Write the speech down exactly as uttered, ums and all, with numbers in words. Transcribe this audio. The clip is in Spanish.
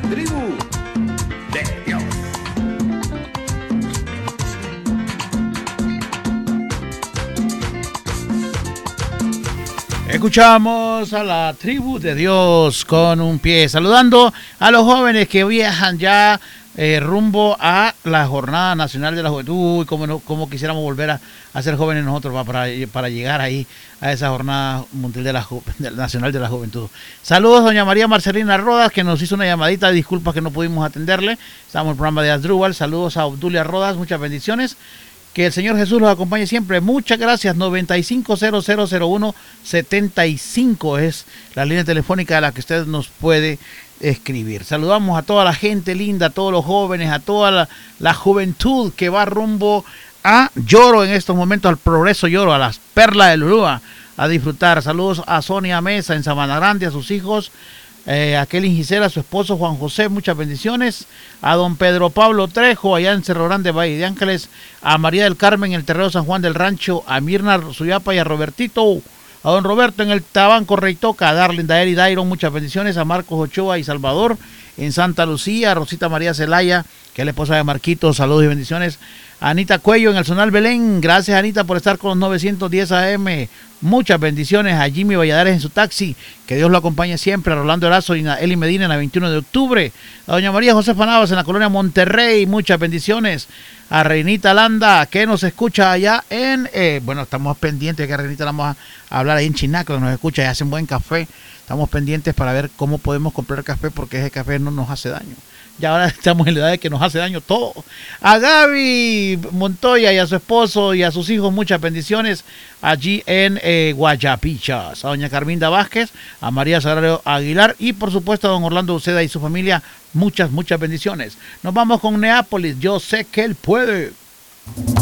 tribu de Dios. Escuchamos a la tribu de Dios con un pie, saludando a los jóvenes que viajan ya eh, rumbo a la Jornada Nacional de la Juventud. Y como, no, como quisiéramos volver a, a ser jóvenes nosotros para, para llegar ahí a esa Jornada Mundial de la Ju de, Nacional de la Juventud. Saludos, doña María Marcelina Rodas, que nos hizo una llamadita. Disculpas que no pudimos atenderle. Estamos en el programa de Asdrúbal. Saludos a Obdulia Rodas, muchas bendiciones. Que el Señor Jesús los acompañe siempre. Muchas gracias. noventa y cinco cero cero cero uno setenta y cinco es la línea telefónica a la que usted nos puede escribir. Saludamos a toda la gente linda, a todos los jóvenes, a toda la, la juventud que va rumbo a Lloro en estos momentos, al Progreso Lloro, a las Perlas del Urúa, a disfrutar. Saludos a Sonia Mesa en Sabana Grande, a sus hijos, Eh, a Kelly Gisela, a su esposo Juan José, muchas bendiciones. A don Pedro Pablo Trejo, allá en Cerro Grande, Valle de Ángeles. A María del Carmen en el Terreno San Juan del Rancho. A Mirna Suyapa y a Robertito. A don Roberto en el Tabanco Reitoca. A Darlene Daer y Dairon, muchas bendiciones. A Marcos Ochoa y Salvador en Santa Lucía. A Rosita María Zelaya, que es la esposa de Marquito, saludos y bendiciones. A Anita Cuello en el Zonal Belén, gracias Anita por estar con los novecientos diez A M, muchas bendiciones. A Jimmy Valladares en su taxi, que Dios lo acompañe siempre. A Rolando Erazo y a Eli Medina en la veintiuno de octubre. A doña María Josefa Navas en la colonia Monterrey, muchas bendiciones. A Reinita Landa, que nos escucha allá en, eh, bueno, estamos pendientes, que a Reinita la vamos a hablar ahí en Chinaco, que nos escucha y hacen buen café. Estamos pendientes para ver cómo podemos comprar café, porque ese café no nos hace daño. Ya ahora estamos en la edad de que nos hace daño todo. A Gaby Montoya y a su esposo y a sus hijos, muchas bendiciones allí en eh, Guayapichas. A doña Carminda Vázquez, a María Sagrario Aguilar y por supuesto a don Orlando Uceda y su familia, muchas, muchas bendiciones. Nos vamos con Neápolis, yo sé que él puede.